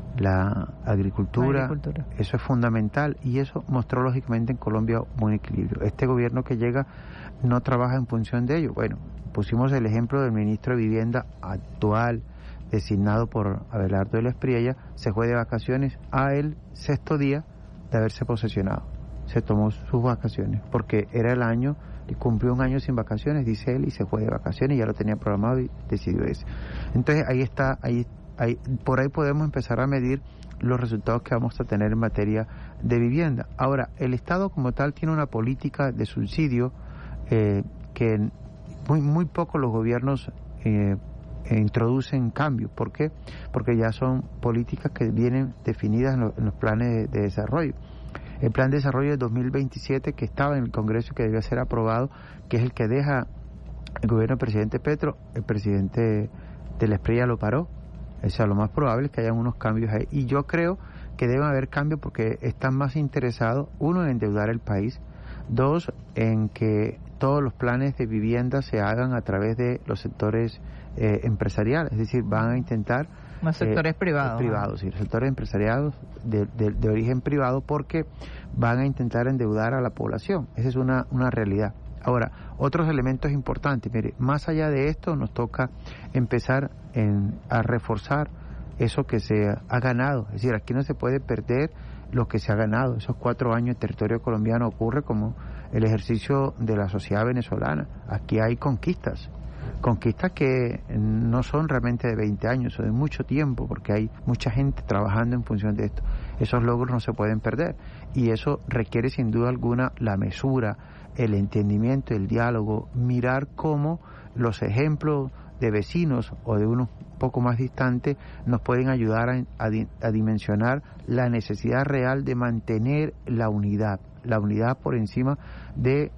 la agricultura, la agricultura, eso es fundamental y eso mostró lógicamente en Colombia un buen equilibrio. Este gobierno que llega no trabaja en función de ello. Bueno, pusimos el ejemplo del ministro de Vivienda actual, designado por Abelardo Espriella, se fue de vacaciones a el sexto día de haberse posesionado. Se tomó sus vacaciones porque era el año, y cumplió un año sin vacaciones, dice él, y se fue de vacaciones, ya lo tenía programado y decidió eso. Entonces ahí está, ahí, ahí por ahí podemos empezar a medir los resultados que vamos a tener en materia de vivienda. Ahora, el Estado como tal tiene una política de subsidio eh, que muy, muy poco los gobiernos eh, introducen cambios. ¿Por qué? Porque ya son políticas que vienen definidas en, lo, en los planes de, de desarrollo. El plan de desarrollo de dos mil veintisiete que estaba en el Congreso y que debía ser aprobado, que es el que deja el gobierno del presidente Petro, el presidente de la Espriella lo paró. O sea, lo más probable es que haya unos cambios ahí. Y yo creo que deben haber cambios porque están más interesados, uno, en endeudar el país, dos, en que todos los planes de vivienda se hagan a través de los sectores eh, empresariales, es decir, van a intentar... Los sectores eh, privados. Privados, sí, los sectores empresariales de, de, de origen privado, porque van a intentar endeudar a la población. Esa es una, una realidad. Ahora, otros elementos importantes. Mire, más allá de esto, nos toca empezar en, a reforzar eso que se ha ganado. Es decir, aquí no se puede perder lo que se ha ganado. Esos cuatro años en territorio colombiano ocurre como el ejercicio de la sociedad venezolana. Aquí hay conquistas. Conquistas que no son realmente de veinte años, son de mucho tiempo, porque hay mucha gente trabajando en función de esto. Esos logros no se pueden perder y eso requiere sin duda alguna la mesura, el entendimiento, el diálogo, mirar cómo los ejemplos de vecinos o de unos poco más distantes nos pueden ayudar a, a, a dimensionar la necesidad real de mantener la unidad, la unidad por encima de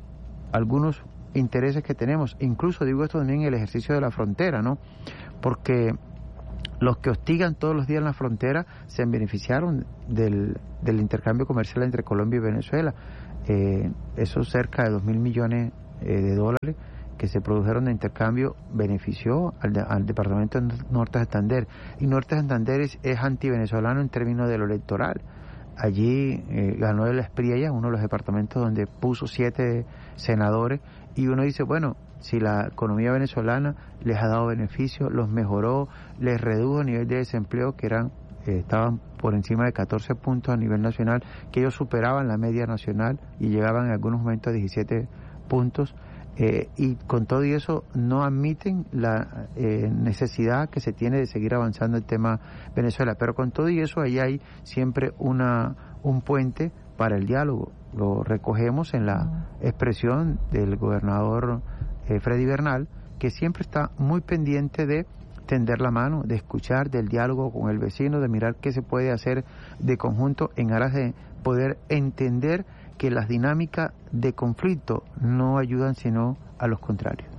algunos intereses que tenemos. Incluso digo esto también en el ejercicio de la frontera, ¿no? Porque los que hostigan todos los días en la frontera se beneficiaron del, del intercambio comercial entre Colombia y Venezuela. Eh, esos cerca de dos mil millones eh, de dólares que se produjeron de intercambio benefició al, de, al departamento de Norte de Santander. Y Norte de Santander es, es antivenezolano en términos de lo electoral. Allí eh, ganó el Espriella, uno de los departamentos donde puso siete senadores, y uno dice, bueno, si la economía venezolana les ha dado beneficios, los mejoró, les redujo el nivel de desempleo, que eran eh, estaban por encima de catorce puntos a nivel nacional, que ellos superaban la media nacional y llegaban en algunos momentos a diecisiete puntos, eh, y con todo y eso no admiten la eh, necesidad que se tiene de seguir avanzando el tema Venezuela, pero con todo y eso ahí hay siempre una un puente para el diálogo. Lo recogemos en la expresión del gobernador eh, Freddy Bernal, que siempre está muy pendiente de tender la mano, de escuchar, del diálogo con el vecino, de mirar qué se puede hacer de conjunto en aras de poder entender que las dinámicas de conflicto no ayudan sino a los contrarios.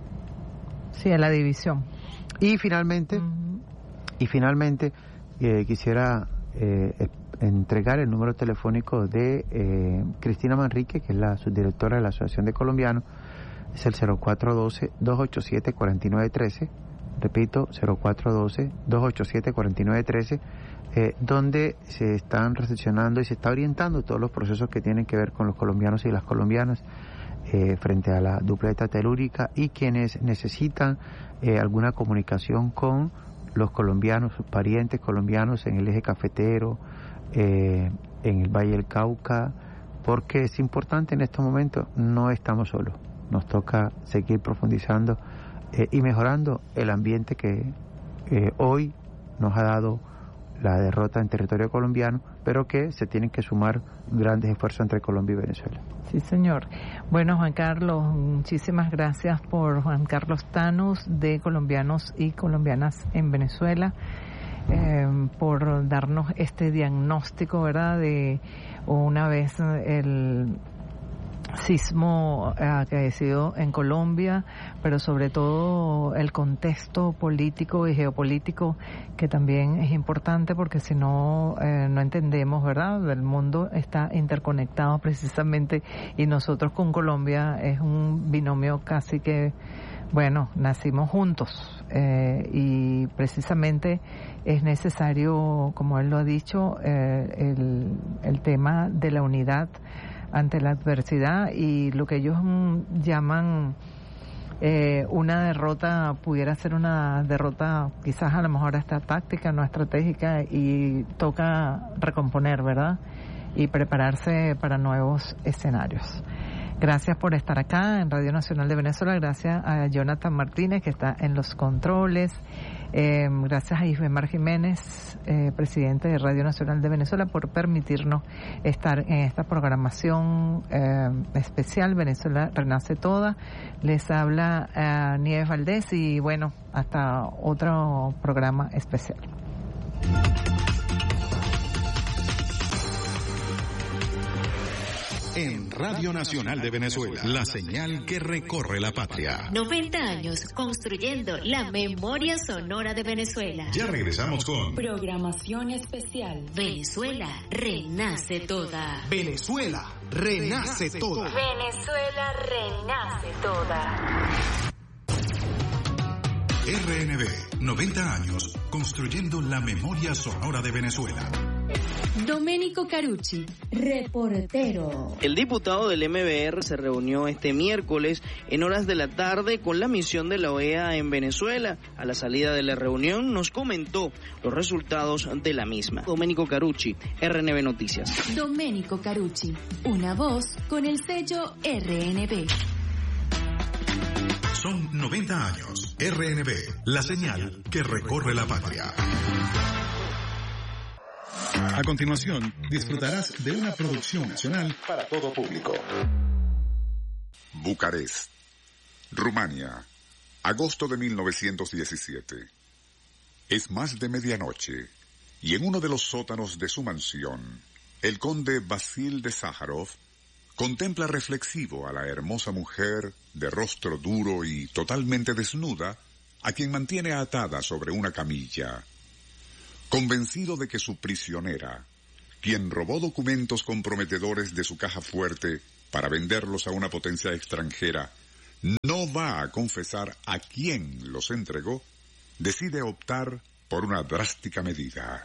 Sí, a la división. Y finalmente, uh-huh. y finalmente eh, quisiera eh, entregar el número telefónico de eh, Cristina Manrique, que es la subdirectora de la Asociación de Colombianos. Es el cero cuatro uno dos, dos ocho siete, cuatro nueve uno tres, repito, cero cuatro uno dos, dos ocho siete, cuatro nueve uno tres, eh, donde se están recepcionando y se está orientando todos los procesos que tienen que ver con los colombianos y las colombianas eh, frente a la dupleta telúrica, y quienes necesitan eh, alguna comunicación con los colombianos, sus parientes colombianos en el eje cafetero, eh, en el Valle del Cauca, porque es importante en estos momentos, no estamos solos. Nos toca seguir profundizando eh, y mejorando el ambiente que eh, hoy nos ha dado la derrota en territorio colombiano, pero que se tienen que sumar grandes esfuerzos entre Colombia y Venezuela. Sí, señor. Bueno, Juan Carlos, muchísimas gracias por Juan Carlos Thanos, de Colombianos y Colombianas en Venezuela, eh, por darnos este diagnóstico, ¿verdad?, de una vez el sismo acaecido en Colombia, pero sobre todo el contexto político y geopolítico, que también es importante, porque si no, eh, no entendemos, ¿verdad? El mundo está interconectado precisamente, y nosotros con Colombia es un binomio casi que, bueno, nacimos juntos, eh, y precisamente es necesario, como él lo ha dicho, eh, el, el tema de la unidad ante la adversidad, y lo que ellos mm, llaman eh, una derrota pudiera ser una derrota quizás a lo mejor hasta táctica, no estratégica, y toca recomponer, ¿verdad?, y prepararse para nuevos escenarios. Gracias por estar acá en Radio Nacional de Venezuela. Gracias a Jonathan Martínez, que está en los controles. Eh, gracias a Isbemar Jiménez, eh, presidente de Radio Nacional de Venezuela, por permitirnos estar en esta programación eh, especial. Venezuela Renace Toda. Les habla eh, Nieves Valdés, y bueno, hasta otro programa especial. En Radio Nacional de Venezuela, la señal que recorre la patria. noventa años construyendo la memoria sonora de Venezuela. Ya regresamos con programación especial. Venezuela Renace Toda. Venezuela Renace Toda. Venezuela Renace Toda. R N B, noventa años construyendo la memoria sonora de Venezuela. Domenico Carucci, reportero. El diputado del M B R se reunió este miércoles en horas de la tarde con la misión de la O E A en Venezuela. A la salida de la reunión nos comentó los resultados de la misma. Domenico Carucci, R N B Noticias. Domenico Carucci, una voz con el sello R N B. Son noventa años. R N B, la señal que recorre la patria. A continuación, disfrutarás de una producción nacional para todo público. Bucarest, Rumania, agosto de mil novecientos diecisiete. Es más de medianoche, y en uno de los sótanos de su mansión, el conde Vasil de Sájarov contempla reflexivo a la hermosa mujer de rostro duro y totalmente desnuda, a quien mantiene atada sobre una camilla. Convencido de que su prisionera, quien robó documentos comprometedores de su caja fuerte para venderlos a una potencia extranjera, no va a confesar a quién los entregó, decide optar por una drástica medida.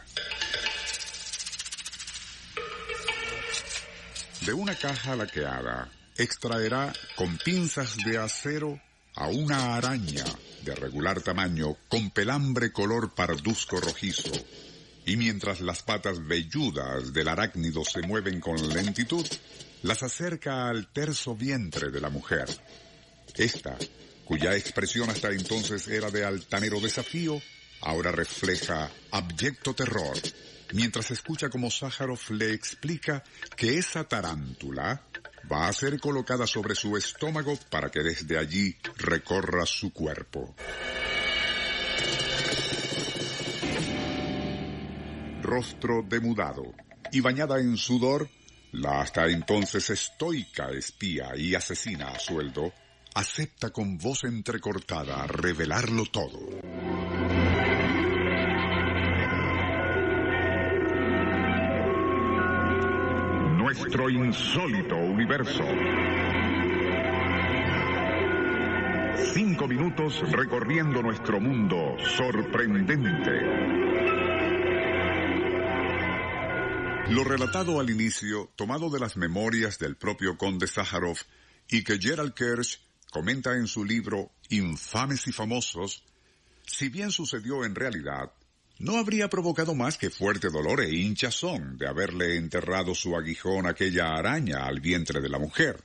De una caja laqueada, extraerá con pinzas de acero a una araña de regular tamaño con pelambre color parduzco rojizo, y mientras las patas velludas del arácnido se mueven con lentitud, las acerca al terso vientre de la mujer. Esta, cuya expresión hasta entonces era de altanero desafío, ahora refleja abyecto terror, mientras escucha como Sájarov le explica que esa tarántula va a ser colocada sobre su estómago para que desde allí recorra su cuerpo. Rostro demudado y bañada en sudor, la hasta entonces estoica espía y asesina a sueldo acepta con voz entrecortada revelarlo todo. Nuestro insólito universo. Cinco minutos recorriendo nuestro mundo sorprendente. Lo relatado al inicio, tomado de las memorias del propio conde Sájarov y que Gerald Kersh comenta en su libro Infames y Famosos, si bien sucedió en realidad, no habría provocado más que fuerte dolor e hinchazón de haberle enterrado su aguijón aquella araña al vientre de la mujer.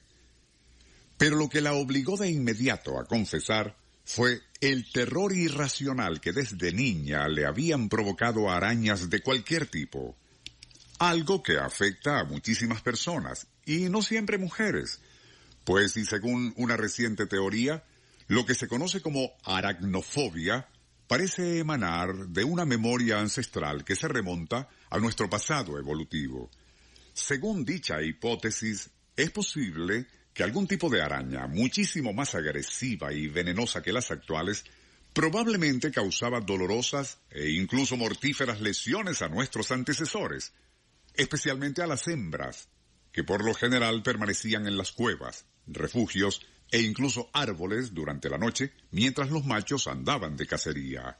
Pero lo que la obligó de inmediato a confesar fue el terror irracional que desde niña le habían provocado arañas de cualquier tipo. Algo que afecta a muchísimas personas, y no siempre mujeres, pues y según una reciente teoría, lo que se conoce como aracnofobia parece emanar de una memoria ancestral que se remonta a nuestro pasado evolutivo. Según dicha hipótesis, es posible que algún tipo de araña, muchísimo más agresiva y venenosa que las actuales, probablemente causaba dolorosas e incluso mortíferas lesiones a nuestros antecesores, especialmente a las hembras, que por lo general permanecían en las cuevas, refugios e incluso árboles durante la noche, mientras los machos andaban de cacería.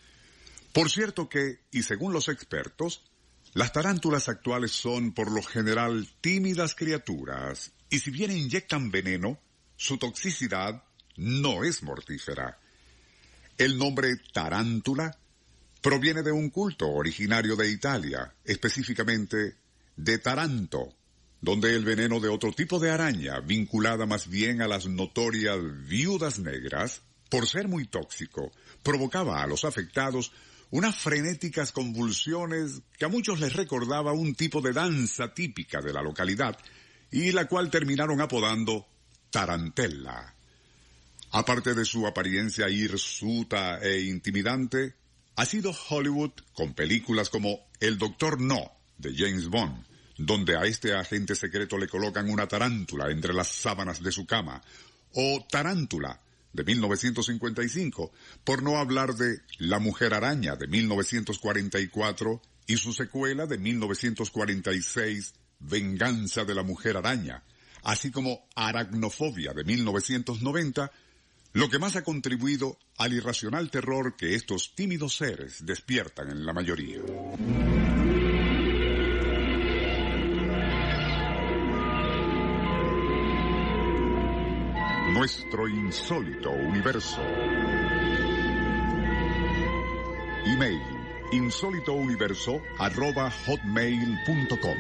Por cierto que, y según los expertos, las tarántulas actuales son por lo general tímidas criaturas, y si bien inyectan veneno, su toxicidad no es mortífera. El nombre tarántula proviene de un culto originario de Italia, específicamente de Taranto, donde el veneno de otro tipo de araña, vinculada más bien a las notorias viudas negras, por ser muy tóxico, provocaba a los afectados unas frenéticas convulsiones que a muchos les recordaba un tipo de danza típica de la localidad, y la cual terminaron apodando tarantella. Aparte de su apariencia hirsuta e intimidante, ha sido Hollywood con películas como El Doctor No, de James Bond, donde a este agente secreto le colocan una tarántula entre las sábanas de su cama, o Tarántula, de mil novecientos cincuenta y cinco, por no hablar de La Mujer Araña, de mil novecientos cuarenta y cuatro, y su secuela de mil novecientos cuarenta y seis, Venganza de la Mujer Araña, así como Aracnofobia, de mil novecientos noventa, lo que más ha contribuido al irracional terror que estos tímidos seres despiertan en la mayoría. Nuestro insólito universo. Email insólitouniverso arroba hotmail punto com.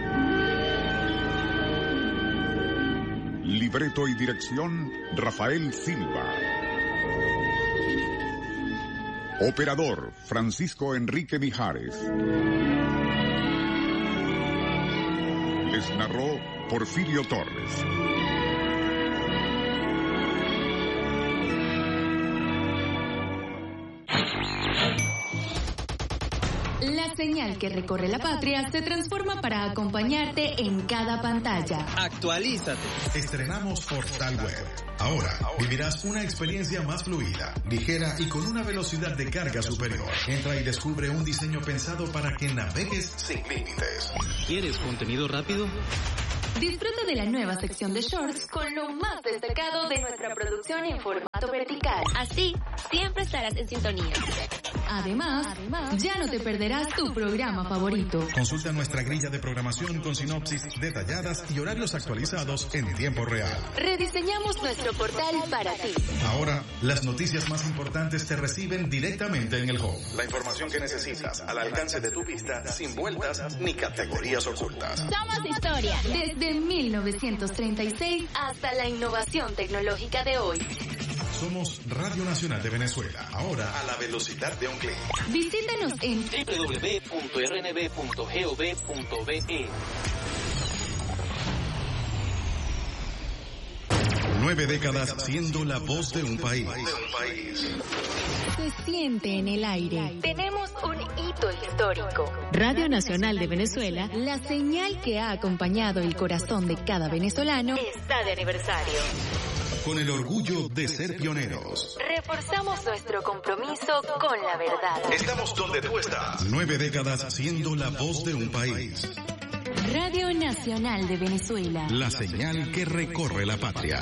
Libreto y dirección Rafael Silva. Operador Francisco Enrique Mijares. Les narró Porfirio Torres. La señal que recorre la patria se transforma para acompañarte en cada pantalla. Actualízate. Estrenamos Portal Web. Ahora vivirás una experiencia más fluida, ligera y con una velocidad de carga superior. Entra y descubre un diseño pensado para que navegues sin límites. ¿Quieres contenido rápido? Disfruta de la nueva sección de shorts con lo más destacado de nuestra producción en formato vertical. Así, siempre estarás en sintonía. Además, Además, ya no te perderás tu programa favorito. Consulta nuestra grilla de programación con sinopsis detalladas y horarios actualizados en tiempo real. Rediseñamos nuestro portal para ti. Ahora, las noticias más importantes te reciben directamente en el home. La información que necesitas al alcance de tu vista, sin vueltas ni categorías ocultas. Somos historia. Desde mil novecientos treinta y seis hasta la innovación tecnológica de hoy. Somos Radio Nacional de Venezuela, ahora a la velocidad de un clic. Visítanos en doble u doble u doble u punto r n b punto gov punto be. Nueve décadas siendo la voz de un país. Se siente en el aire. Tenemos un hito histórico. Radio Nacional de Venezuela, la señal que ha acompañado el corazón de cada venezolano, está de aniversario. Con el orgullo de ser pioneros. Reforzamos nuestro compromiso con la verdad. Estamos donde tú estás. Nueve décadas siendo la voz de un país. Radio Nacional de Venezuela. La señal que recorre la patria.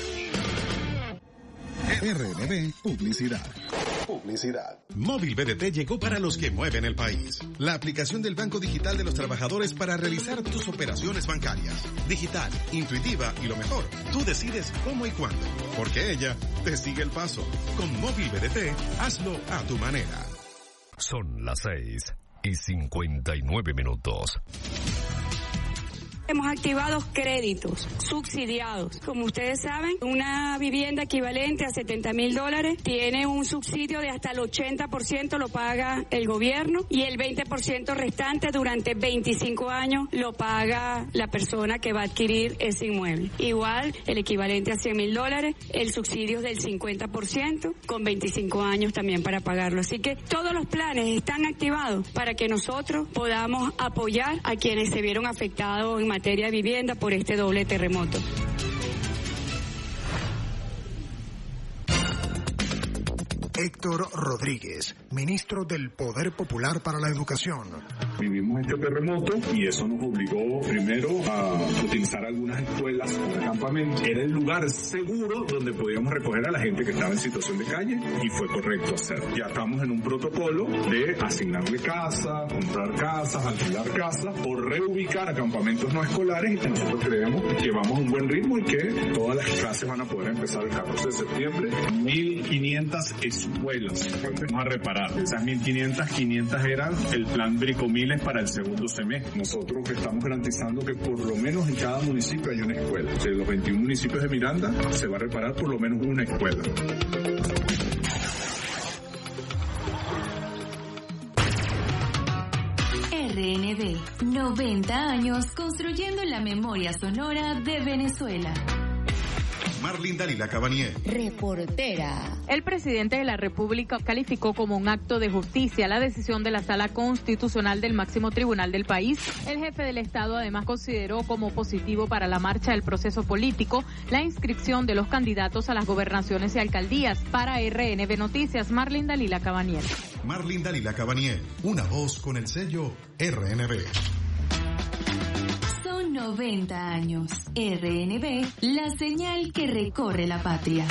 R N B Publicidad. Publicidad. Móvil B D T llegó para los que mueven el país. La aplicación del Banco Digital de los Trabajadores para realizar tus operaciones bancarias. Digital, intuitiva y lo mejor, tú decides cómo y cuándo. Porque ella te sigue el paso. Con Móvil B D T, hazlo a tu manera. Son las seis y cincuenta y nueve minutos. Hemos activado créditos subsidiados. Como ustedes saben, una vivienda equivalente a setenta mil dólares tiene un subsidio de hasta el ochenta por ciento lo paga el gobierno y el veinte por ciento restante durante veinticinco años lo paga la persona que va a adquirir ese inmueble. Igual, el equivalente a cien mil dólares, el subsidio es del cincuenta por ciento con veinticinco años también para pagarlo. Así que todos los planes están activados para que nosotros podamos apoyar a quienes se vieron afectados en materia materia de vivienda por este doble terremoto. Héctor Rodríguez, ministro del Poder Popular para la Educación. Vivimos este terremoto y eso nos obligó primero a utilizar algunas escuelas como campamento. Era el lugar seguro donde podíamos recoger a la gente que estaba en situación de calle y fue correcto hacerlo. Ya estamos en un protocolo de asignarle casa, comprar casas, alquilar casas o reubicar a campamentos no escolares y que nosotros creemos que vamos a un buen ritmo y que todas las clases van a poder empezar el catorce de septiembre. mil quinientas escuelas vamos a reparar. De esas mil quinientas, quinientas eran el plan Bricomiles para el segundo semestre. Nosotros estamos garantizando que por lo menos en cada municipio hay una escuela. De los veintiún municipios de Miranda se va a reparar por lo menos una escuela. R N B, noventa años construyendo la memoria sonora de Venezuela. Marlene Dalila Cabanier. Reportera. El presidente de la República calificó como un acto de justicia la decisión de la Sala Constitucional del máximo tribunal del país. El jefe del Estado además consideró como positivo para la marcha del proceso político la inscripción de los candidatos a las gobernaciones y alcaldías. Para R N B Noticias, Marlene Dalila Cabanier. Marlene Dalila Cabanier, una voz con el sello R N B. noventa años. R N B, la señal que recorre la patria.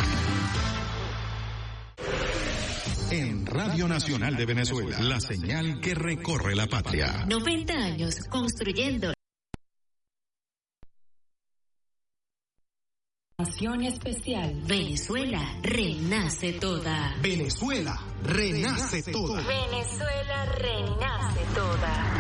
En Radio Nacional de Venezuela, la señal que recorre la patria. noventa años construyendo. Nación especial. Venezuela renace toda. Venezuela renace toda. Venezuela renace toda.